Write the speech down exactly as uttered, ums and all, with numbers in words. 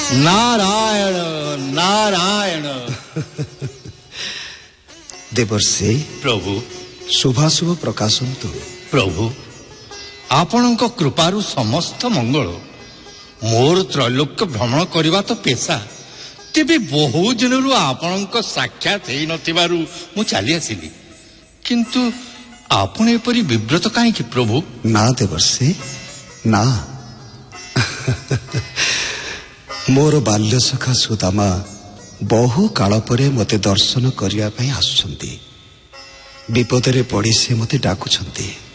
नारायण नारायण। देवर्षि प्रभु शुभाशुभ प्रकाशंतु। प्रभु आपणक कृपारु समस्त मंगल। मोर त्रैलोक्य भ्रमण करवा तो पेशा, तेबे बहु दिन आपणक साक्षात हेई नथिबारु मु चली आसिली, किंतु आपण एपरी विव्रत काहे कि प्रभु? ना देवर्षि ना। मोर बाल्य सखा सुदामा बहु काल परे मते दर्शन करिया पई आसुछंती। विपदरे पड़ी से मते डाकुछंती।